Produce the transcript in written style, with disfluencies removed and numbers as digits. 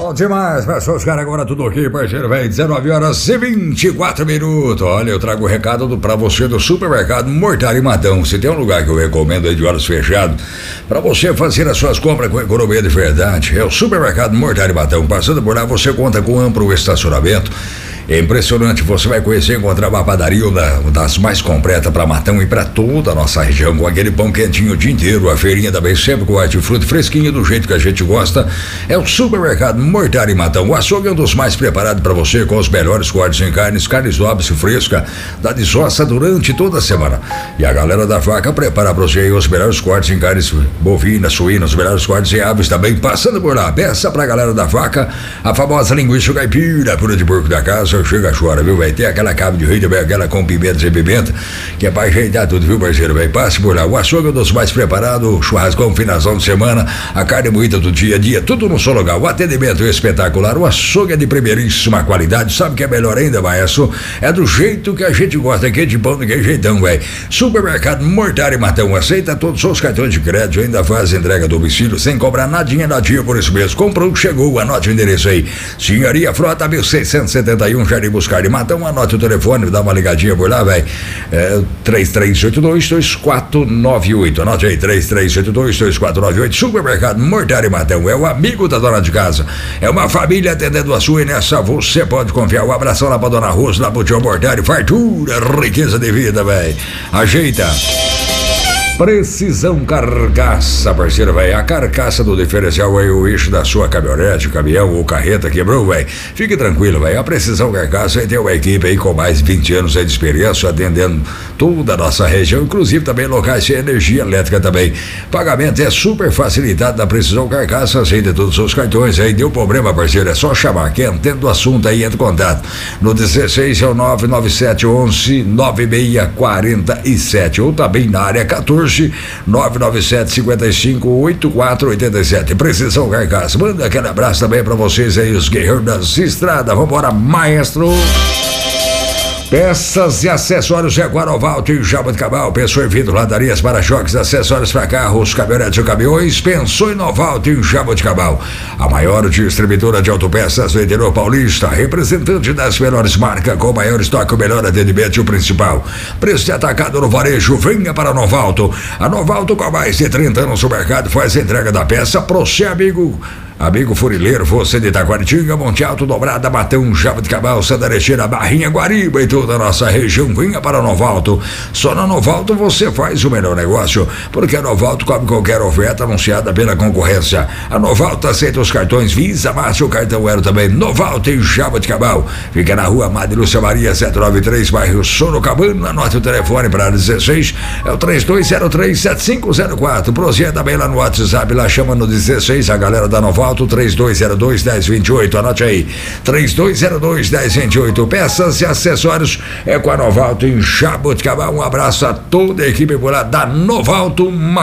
Bom demais, pessoal, os caras agora tudo ok, parceiro, velho, 19 horas e 24 minutos. Olha, eu trago o recado pra você do supermercado Mortari Matão. Se tem um lugar que eu recomendo aí de olhos fechados pra você fazer as suas compras com economia de verdade, é o supermercado Mortari Matão. Passando por lá você conta com amplo estacionamento. É impressionante, você vai conhecer e encontrar uma padaria das mais completas para Matão e para toda a nossa região, com aquele pão quentinho o dia inteiro, a feirinha também sempre com hortifruti fresquinho do jeito que a gente gosta. É o supermercado Mortari Matão. O açougue é um dos mais preparados para você, com os melhores cortes em carnes nobres e fresca, da desossa durante toda a semana. E a galera da vaca prepara para você os melhores cortes em carnes bovinas, suínas, os melhores cortes em aves também. Passando por lá, peça pra galera da vaca a famosa linguiça caipira, pura de porco da casa. Chega, chora, viu, vai ter aquela cabo de rei, também aquela com pimenta e pimenta, que é pra ajeitar tudo, viu, parceiro, vai, passe por lá. O açougue é um dos mais preparados, churrascão, finazão de semana, a carne moída do dia a dia, tudo no seu lugar. O atendimento é espetacular, o açougue é de primeiríssima qualidade, sabe que é melhor ainda, maestro? É do jeito que a gente gosta, que é de bom, que é jeitão, velho. Supermercado Mortari Matão, aceita todos os seus cartões de crédito, ainda faz entrega a domicílio, sem cobrar nadinha por isso mesmo. Comprou, chegou, anote o endereço aí. Senhoria Frota 1671, Jardim Buscar de Matão, anote o telefone, dá uma ligadinha por lá, velho. 3382-2498. Anote aí, 3382-2498. Supermercado Mortari Matão, é o amigo da dona de casa. É uma família atendendo a sua e nessa você pode confiar. Um abração lá pra dona Rosa, lá pro tio Mortari. Fartura, riqueza de vida, velho. Ajeita. Precisão Carcaça, parceiro, velho. A carcaça do diferencial é o eixo da sua caminhonete, caminhão ou carreta quebrou, velho. Fique tranquilo, velho. A Precisão Carcaça tem uma equipe aí com mais de 20 anos de experiência atendendo toda a nossa região, inclusive também locais de energia elétrica também. Pagamento é super facilitado na Precisão Carcaça, aceita todos os seus cartões aí. Deu problema, parceiro, é só chamar. Quem entende do assunto aí, entra em contato. No 16 é o 99711-9647 ou também na área 14 997-55-8487. Precisão Carcaça. Manda aquele abraço também pra vocês aí, os guerreiros das estradas. Vambora, maestro. Peças e acessórios Jaguaroval, em Jaboticabal. Pensou em vidro, ladarias, para-choques, acessórios para carros, caminhonetes e caminhões? Pensou em Noval, em Jaboticabal. A maior distribuidora de autopeças do interior paulista, representante das melhores marcas, com o maior estoque, o melhor atendimento e o principal preço de atacado no varejo. Venha para a Novalto. A Novalto, com mais de 30 anos no mercado, faz a entrega da peça pro seu amigo furileiro, você de Itaquaritinga, Monte Alto, Dobrada, Matão, Jaboticabal, Sandarecheira, Barrinha, Guariba e toda a nossa região. Venha para a Novalto. Só na Novalto você faz o melhor negócio, porque a Novalto cobre qualquer oferta anunciada pela concorrência. A Novalto aceita os cartões Visa, Márcio, o cartão Aero também. Novalto em Jaboticabal. Fica na rua Madre Lúcia Maria, 793, bairro Sorocabana. Anote o telefone para 16, é o 3203-7504. Prosseguir também lá no WhatsApp, lá chama no 16 a galera da Novalto. 3202-1028, anote aí, 3202-1028. Peças e acessórios é com a Novalto em Jaboticabal. Um abraço a toda a equipe por lá da Novalto.